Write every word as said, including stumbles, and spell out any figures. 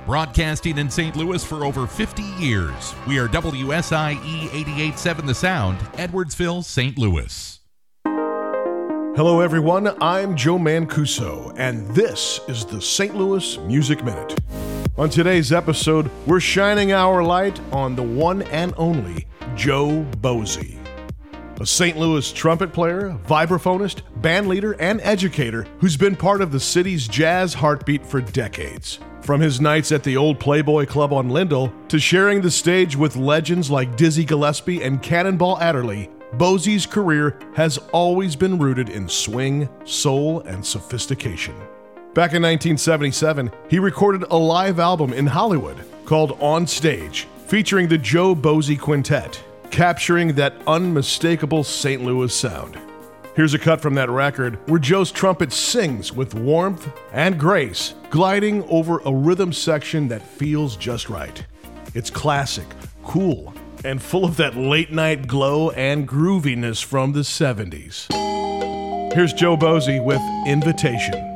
Broadcasting in Saint Louis for over fifty years, we are W S I E eighty-eight point seven The Sound, Edwardsville, Saint Louis. Hello everyone, I'm Joe Mancuso, and this is the Saint Louis Music Minute. On today's episode, we're shining our light on the one and only Joe Bosey. A Saint Louis trumpet player, vibraphonist, bandleader, and educator who's been part of the city's jazz heartbeat for decades. From his nights at the old Playboy Club on Lindell to sharing the stage with legends like Dizzy Gillespie and Cannonball Adderley, Bosey's career has always been rooted in swing, soul, and sophistication. Back in nineteen seventy-seven, he recorded a live album in Hollywood called On Stage, featuring the Joe Bosey Quintet, capturing that unmistakable Saint Louis sound. Here's a cut from that record where Joe's trumpet sings with warmth and grace, gliding over a rhythm section that feels just right. It's classic, cool, and full of that late-night glow and grooviness from the seventies. Here's Joe Bosey with Invitation.